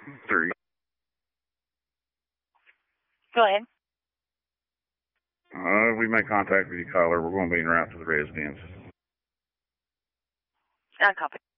3. Go ahead. We make contact with you, caller. We're going to be en route to the residence. Copy.